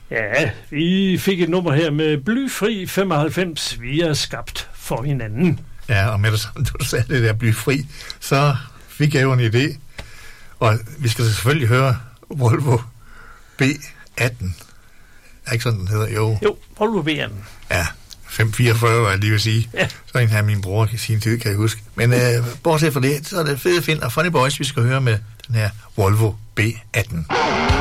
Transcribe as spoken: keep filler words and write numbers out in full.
Ja, vi fik et nummer her med blyfri femoghalvfems. Vi er skabt for hinanden. Ja, og med det samme, du sagde det der blyfri, så fik jeg jo en idé. Og vi skal selvfølgelig høre Volvo B atten. Er ikke sådan, den hedder? Jo. Jo, Volvo B atten. Ja, fem fireogfyrre, var jeg lige vil sige. Ja. Så en her min bror i sin tid, kan jeg huske. Men øh, bortset fra det, så er det fede Finn og Funny Boys, vi skal høre med den her Volvo B atten.